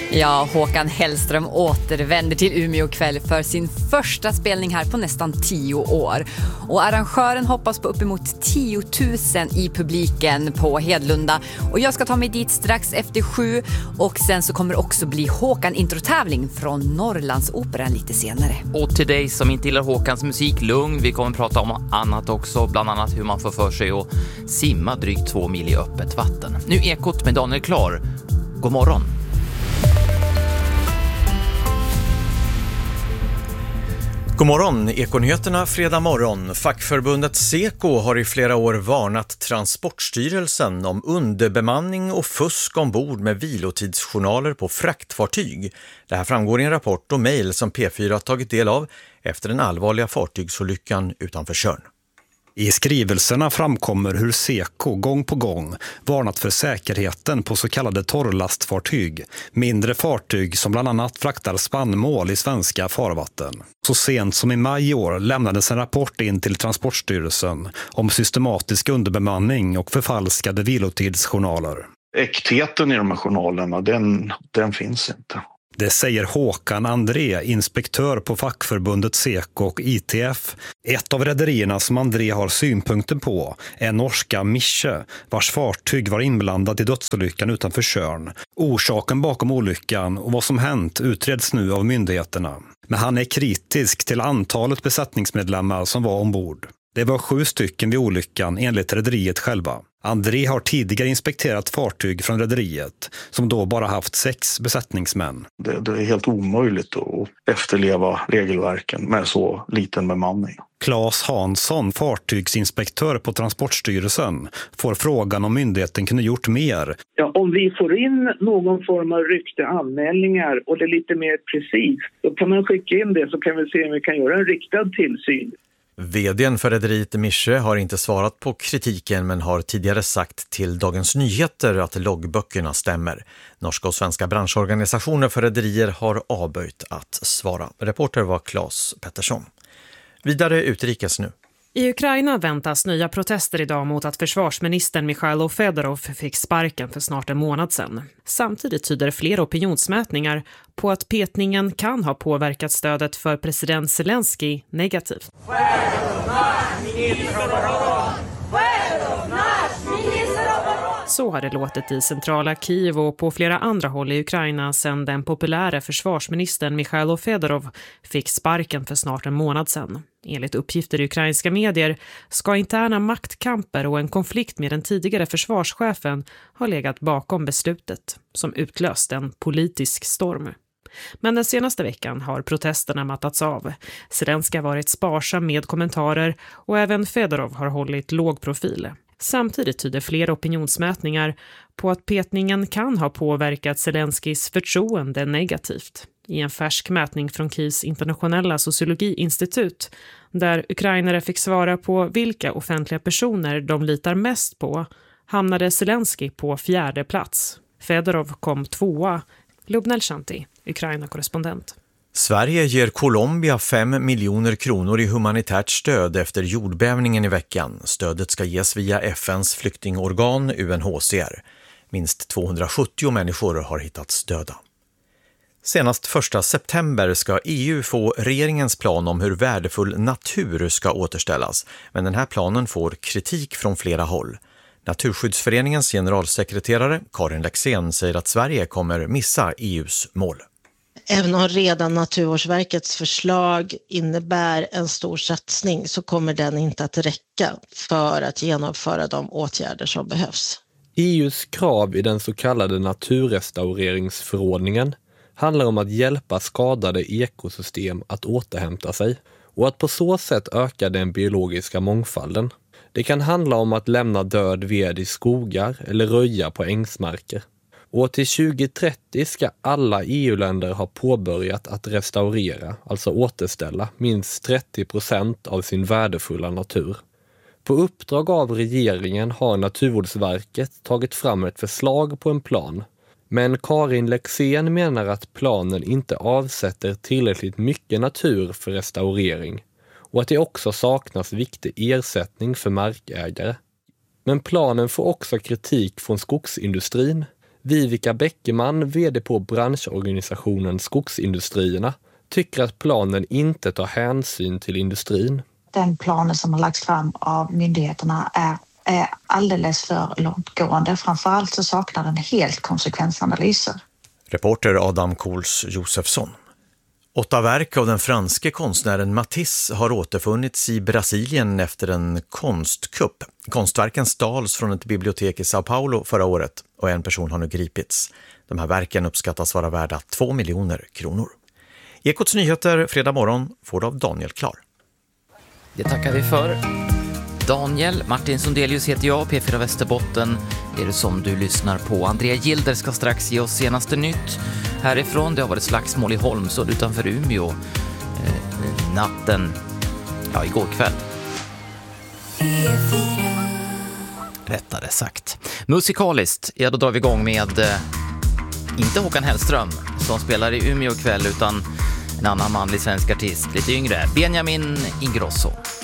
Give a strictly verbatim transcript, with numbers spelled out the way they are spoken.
Ja, Håkan Hellström återvänder till Umeå kväll för sin första spelning här på nästan tio år. Och arrangören hoppas på uppemot tio tusen i publiken på Hedlunda. Och jag ska ta mig dit strax efter sju. Och sen så kommer det också bli Håkan introtävling från Norrlandsoperan lite senare. Och till dig som inte gillar Håkans musik, lugn. Vi kommer prata om annat också. Bland annat hur man får för sig att simma drygt två mil i öppet vatten. Nu Ekot med Daniel Klar. God morgon. God morgon, Ekonyheterna fredag morgon. Fackförbundet Seko har i flera år varnat Transportstyrelsen om underbemanning och fusk ombord med vilotidsjournaler på fraktfartyg. Det här framgår i en rapport och mejl som P fyra har tagit del av efter den allvarliga fartygsolyckan utanför Tjörn. I skrivelserna framkommer hur Seko gång på gång varnat för säkerheten på så kallade torrlastfartyg, mindre fartyg som bland annat fraktar spannmål i svenska farvatten. Så sent som i maj i år lämnades en rapport in till Transportstyrelsen om systematisk underbemanning och förfalskade vilotidsjournaler. Äktheten i de här journalerna, den, den finns inte. Det säger Håkan André, inspektör på fackförbundet Seko och I T F. Ett av rederierna som André har synpunkter på är norska Mische, vars fartyg var inblandat i dödsolyckan utanför Tjörn. Orsaken bakom olyckan och vad som hänt utreds nu av myndigheterna. Men han är kritisk till antalet besättningsmedlemmar som var ombord. Det var sju stycken vid olyckan enligt rederiet själva. André har tidigare inspekterat fartyg från rederiet som då bara haft sex besättningsmän. Det, det är helt omöjligt att efterleva regelverken med så liten bemanning. Claes Hansson, fartygsinspektör på Transportstyrelsen, får frågan om myndigheten kunde gjort mer. Ja, om vi får in någon form av rykte anmälningar och det är lite mer precis, då kan man skicka in det så kan vi se om vi kan göra en riktad tillsyn. Vd:n för rederiet Mische har inte svarat på kritiken men har tidigare sagt till Dagens Nyheter att loggböckerna stämmer. Norska och svenska branschorganisationer för rederier har avböjt att svara. Reporter var Claes Pettersson. Vidare utrikes nu. I Ukraina väntas nya protester idag mot att försvarsministern Mikhailo Fedorov fick sparken för snart en månad sedan. Samtidigt tyder flera opinionsmätningar på att petningen kan ha påverkat stödet för president Zelensky negativt. Så har det låtit i centrala Kiev och på flera andra håll i Ukraina sedan den populära försvarsministern Mikhailo Fedorov fick sparken för snart en månad sedan. Enligt uppgifter i ukrainska medier ska interna maktkamper och en konflikt med den tidigare försvarschefen ha legat bakom beslutet som utlöst en politisk storm. Men den senaste veckan har protesterna mattats av. Zelensky har varit sparsam med kommentarer och även Fedorov har hållit låg profil. Samtidigt tyder flera opinionsmätningar på att petningen kan ha påverkat Zelenskys förtroende negativt. I en färsk mätning från Kievs internationella sociologiinstitut, där ukrainare fick svara på vilka offentliga personer de litar mest på, hamnade Zelensky på fjärde plats. Fedorov kom tvåa. Lubnel Shanti, Ukraina-korrespondent. Sverige ger Colombia fem miljoner kronor i humanitärt stöd efter jordbävningen i veckan. Stödet ska ges via F N:s flyktingorgan U N H C R. Minst tvåhundrasjuttio människor har hittats döda. Senast första september ska E U få regeringens plan om hur värdefull natur ska återställas. Men den här planen får kritik från flera håll. Naturskyddsföreningens generalsekreterare Karin Lexén säger att Sverige kommer missa E U:s mål. Även om redan Naturvårdsverkets förslag innebär en stor satsning så kommer den inte att räcka för att genomföra de åtgärder som behövs. E U:s krav i den så kallade naturrestaureringsförordningen handlar om att hjälpa skadade ekosystem att återhämta sig och att på så sätt öka den biologiska mångfalden. Det kan handla om att lämna död ved i skogar eller röja på ängsmarker. Och till tjugo trettio ska alla E U-länder ha påbörjat att restaurera, alltså återställa, minst trettio procent av sin värdefulla natur. På uppdrag av regeringen har Naturvårdsverket tagit fram ett förslag på en plan. Men Karin Lexén menar att planen inte avsätter tillräckligt mycket natur för restaurering och att det också saknas viktig ersättning för markägare. Men planen får också kritik från skogsindustrin. Vivica Bäckeman, vd på branschorganisationen Skogsindustrierna, tycker att planen inte tar hänsyn till industrin. Den planen som har lagts fram av myndigheterna är, är alldeles för långtgående. Framförallt så saknar den helt konsekvensanalyser. Reporter Adam Kohls Josefsson. Åtta verk av den franske konstnären Matisse har återfunnits i Brasilien efter en konstkupp. Konstverken stals från ett bibliotek i Sao Paulo förra året och en person har nu gripits. De här verken uppskattas vara värda två miljoner kronor. Ekots nyheter fredag morgon får du av Daniel Klar. Det tackar vi för. Daniel, Martin Sundelius heter jag, P fyra Västerbotten är det som du lyssnar på. Andrea Gilder ska strax ge oss senaste nytt härifrån. Det har varit slagsmål i Holmsund utanför Umeå eh, natten, ja igår kväll. Rättare sagt. Musikaliskt, ja då drar vi igång med eh, inte Håkan Hellström som spelar i Umeå kväll utan en annan manlig svensk artist, lite yngre, Benjamin Ingrosso.